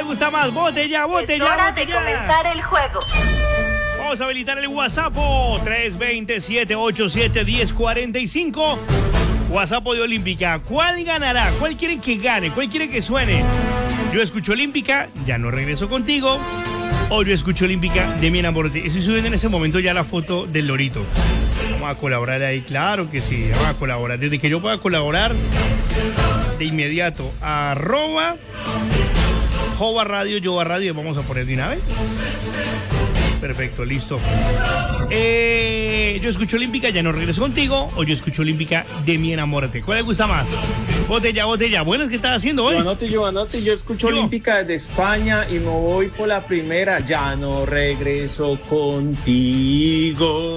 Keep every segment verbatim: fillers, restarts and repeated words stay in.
le gusta más? Vote ya, vote ya, hora vote de ya. comenzar el juego. Vamos a habilitar el WhatsApp tres dos cero, siete ocho siete, uno cero cuatro cinco. WhatsApp de Olímpica. ¿Cuál ganará? ¿Cuál quieren que gane? ¿Cuál quieren que suene? Yo escucho Olímpica, ya no regreso contigo. O yo escucho Olímpica de mi enamorate. Estoy subiendo en ese momento ya la foto del lorito. Vamos a colaborar ahí, claro que sí. Vamos a colaborar. Desde que yo pueda colaborar, de inmediato, arroba Jova Radio, Jova Radio. Vamos a poner de una vez. Perfecto, listo. Eh, yo escucho Olímpica, ya no regreso contigo. O yo escucho Olímpica de mi enamórate. ¿Cuál le gusta más? Botella, botella. Bueno, ¿qué estás haciendo hoy? Giovanotti, Giovanotti, yo escucho Yo. Olímpica desde España y me voy por la primera. Ya no regreso contigo.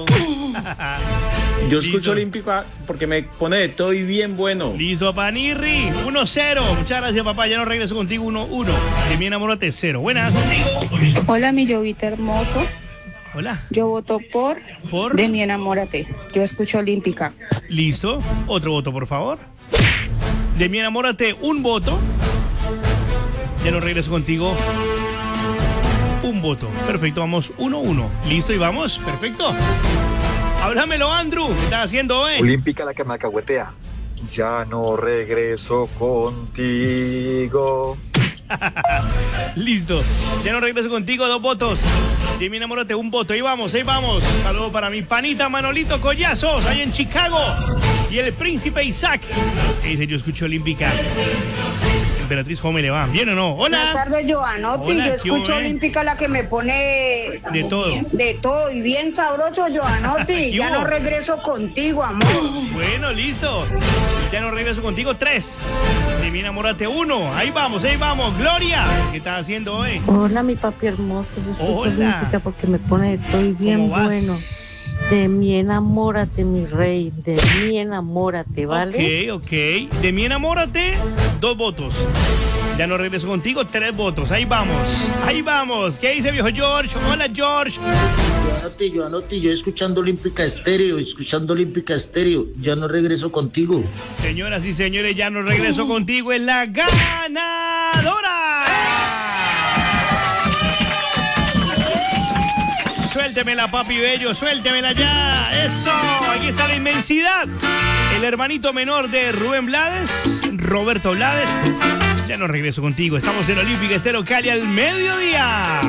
Yo escucho Listo. Olímpica porque me pone de todo y bien bueno. Listo, Panirri. uno cero. Muchas gracias, papá. Ya no regreso contigo. uno uno. De mi enamórate, cero. Buenas. Hola, mi Llovita hermoso. Hola. Yo voto por, ¿Por? de mi enamórate. Yo escucho Olímpica. Listo. Otro voto, por favor. De mi enamórate, un voto. Ya no regreso contigo. Un voto. Perfecto, vamos uno uno. Listo y vamos. Perfecto. Háblamelo, Andrew. ¿Qué estás haciendo hoy? Olímpica la que me alcahuetea. Ya no regreso contigo. Listo. Ya no regreso contigo, dos votos. De mi enamórate, un voto. Ahí vamos, ahí vamos. Saludos para mi panita Manolito Collazos, ahí en Chicago. Y el príncipe Isaac. Que dice, yo escucho Olímpica. Emperatriz, ¿cómo me le va? ¿Bien o no? Hola. Buenas tardes, Giovanotti. Hola, Yo ¿qué hubo, escucho eh? Olímpica, la que me pone De todo. de todo y bien sabroso, Giovanotti. ¿Qué Ya hubo? no regreso contigo, amor. Bueno, listo. Ya no regreso contigo, tres. De mi enamórate, uno. Ahí vamos, ahí vamos. Gloria, ¿qué estás haciendo hoy? Hola, mi papi hermoso. Yo escucho Hola. Olímpica porque me pone de todo y bien ¿Cómo vas? bueno. De mi enamórate, mi rey. De mi enamórate, ¿vale? Ok, ok. De mi enamórate, dos votos. Ya no regreso contigo, tres votos. Ahí vamos, ahí vamos. ¿Qué dice viejo George? Hola, George. Giovanotti, Giovanotti, yo escuchando Olímpica Estéreo, escuchando Olímpica Estéreo, ya no regreso contigo. Señoras y señores, ya no regreso contigo. Es la ganadora. Suéltemela, papi bello, suéltemela ya. Eso, aquí está la inmensidad. El hermanito menor de Rubén Blades, Roberto Blades. Ya no regreso contigo. Estamos en Olímpica Estéreo Cali al mediodía.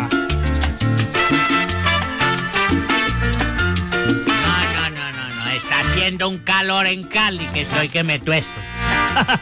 No, no, no, no, no. Está haciendo un calor en Cali que soy que me tuesto.